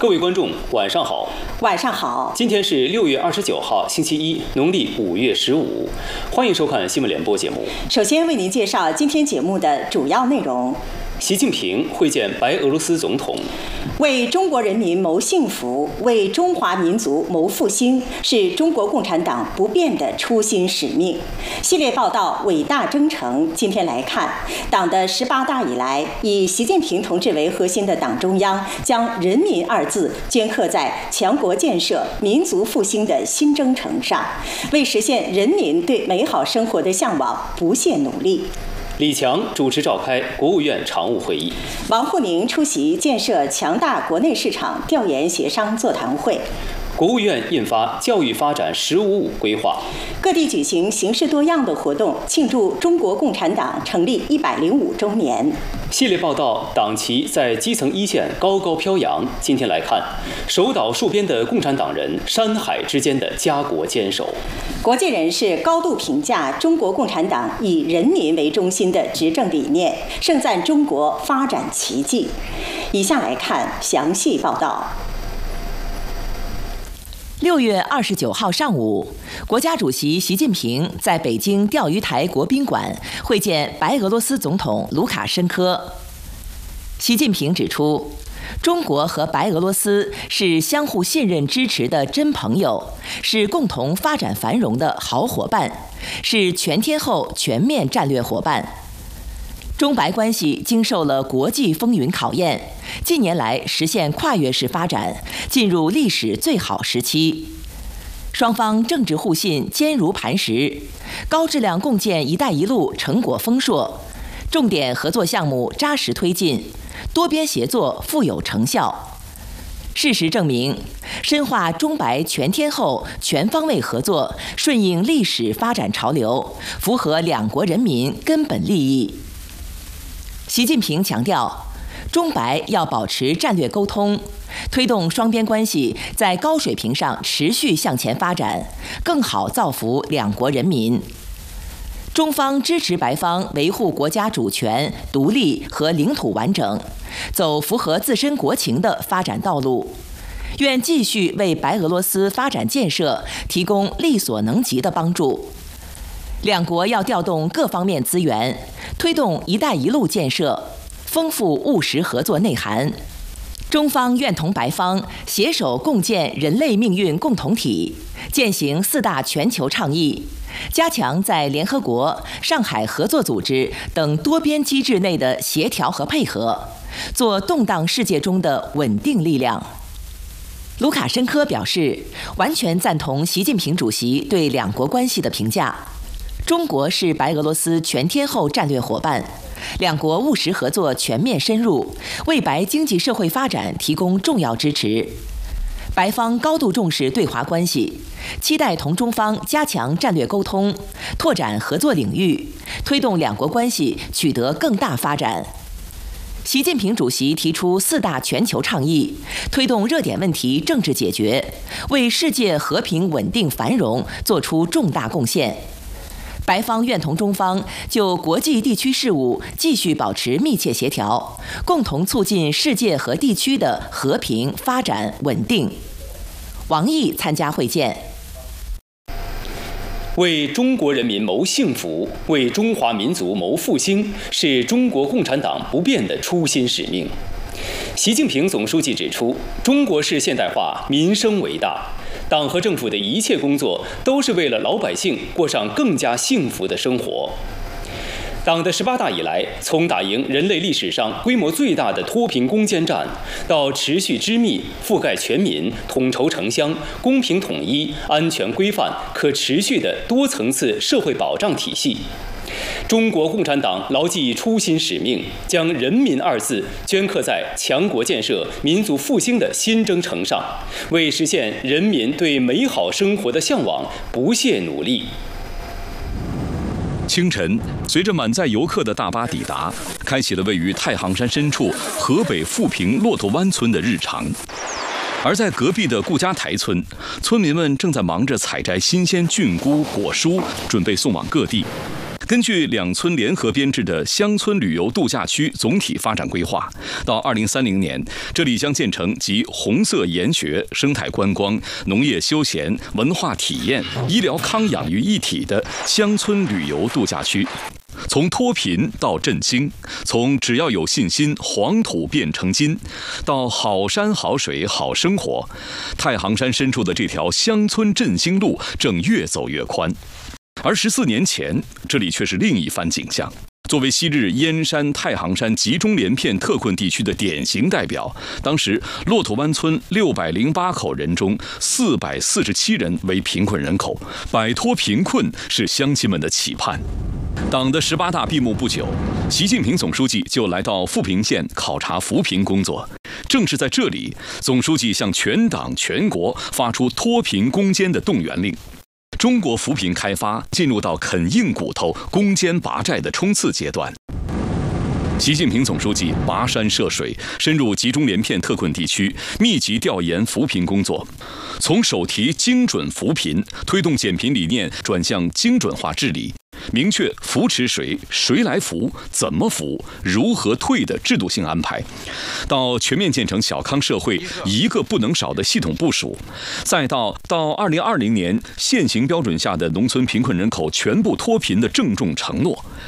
各位观众，晚上好。 晚上好。 今天是6月29号，星期一，农历5月15。欢迎收看新闻联播节目。 首先为您介绍今天节目的主要内容。 习近平会见白俄罗斯总统。 为中国人民谋幸福，为中华民族谋复兴，是中国共产党不变的初心使命。系列报道《伟大征程》，今天来看，党的18大以来，以习近平同志为核心的党中央将“人民”二字镌刻在强国建设、民族复兴的新征程上，为实现人民对美好生活的向往不懈努力。 李强主持召开国务院常务会议， 王沪宁出席建设强大国内市场调研协商座谈会。 国务院印发教育发展“十五五”规划， 各地举行形式多样的活动，庆祝中国共产党成立105周年。 系列报道党旗在基层一线高高飘扬。今天来看，守岛戍边的共产党人，山海之间的家国坚守。 国际人士高度评价中国共产党以人民为中心的执政理念，盛赞中国发展奇迹。以下来看详细报道。 6月29号上午，国家主席习近平在北京钓鱼台国宾馆会见白俄罗斯总统卢卡申科。习近平指出，中国和白俄罗斯是相互信任支持的真朋友，是共同发展繁荣的好伙伴，是全天候全面战略伙伴。中白关系经受了国际风云考验，近年来实现跨越式发展，进入历史最好时期。双方政治互信坚如磐石，高质量共建“一带一路”成果丰硕，重点合作项目扎实推进，多边协作富有成效。事实证明，深化中白全天候、全方位合作，顺应历史发展潮流，符合两国人民根本利益。习近平强调，中白要保持战略沟通，推动双边关系在高水平上持续向前发展，更好造福两国人民。中方支持白方维护国家主权、独立和领土完整，走符合自身国情的发展道路，愿继续为白俄罗斯发展建设提供力所能及的帮助。两国要调动各方面资源，推动“一带一路”建设，丰富务实合作内涵。中方愿同白方携手共建人类命运共同体，践行4大全球倡议，加强在联合国、上海合作组织等多边机制内的协调和配合，做动荡世界中的稳定力量。卢卡申科表示，完全赞同习近平主席对两国关系的评价。中国是白俄罗斯全天候战略伙伴，两国务实合作全面深入，为白经济社会发展提供重要支持。白方高度重视对华关系，期待同中方加强战略沟通，拓展合作领域，推动两国关系取得更大发展。习近平主席提出4大全球倡议，推动热点问题政治解决，为世界和平稳定繁荣作出重大贡献。白方愿同中方就国际地区事务继续保持密切协调，共同促进世界和地区的和平发展稳定。王毅参加会见。 为中国人民谋幸福，为中华民族谋复兴，是中国共产党不变的初心使命。习近平总书记指出，中国式现代化民生为大，党和政府的一切工作都是为了老百姓过上更加幸福的生活。党的18大以来，从打赢人类历史上规模最大的脱贫攻坚战，到持续织密、覆盖全民、统筹城乡、公平统一、安全规范、可持续的多层次社会保障体系，中国共产党牢记初心使命，将“人民”二字镌刻在强国建设、民族复兴的新征程上，为实现人民对美好生活的向往不懈努力。 清晨，随着满载游客的大巴抵达，开启了位于太行山深处河北富平骆驼湾村的日常。而在隔壁的顾家台村，村民们正在忙着采摘新鲜菌菇、果蔬，准备送往各地。 根据两村联合编制的乡村旅游度假区总体发展规划，到2030年，这里将建成集红色研学、生态观光、农业休闲、文化体验、医疗康养于一体的乡村旅游度假区。从脱贫到振兴，从只要有信心黄土变成金，到好山好水好生活，太行山深处的这条乡村振兴路正越走越宽。而14年前，这里却是另一番景象。作为昔日燕山、太行山集中连片特困地区的典型代表，当时骆驼湾村608口人中447人为贫困人口，摆脱贫困是乡亲们的期盼。党的18大闭幕不久，习近平总书记就来到富平县考察扶贫工作。正是在这里，总书记向全党全国发出脱贫攻坚的动员令。中国扶贫开发进入到啃硬骨头、攻坚拔寨的冲刺阶段。习近平总书记跋山涉水，深入集中连片特困地区，密集调研扶贫工作，从首提精准扶贫，推动减贫理念转向精准化治理，明确扶持谁、谁来扶、怎么扶、如何退的制度性安排，到全面建成小康社会一个不能少的系统部署，再到2020年现行标准下的农村贫困人口全部脱贫的郑重承诺，